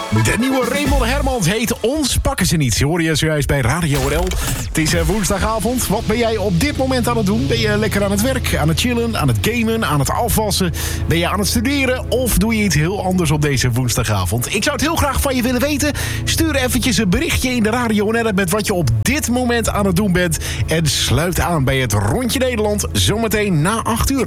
De nieuwe Raymond Hermans heet Ons pakken ze niet. Hoor je zojuist bij Radio NL. Het is woensdagavond. Wat ben jij op dit moment aan het doen? Ben je lekker aan het werk, aan het chillen, aan het gamen, aan het afwassen? Ben je aan het studeren of doe je iets heel anders op deze woensdagavond? Ik zou het heel graag van je willen weten. Stuur eventjes een berichtje in de Radio NL met wat je op dit moment aan het doen bent. En sluit aan bij het Rondje Nederland zometeen na 8 uur.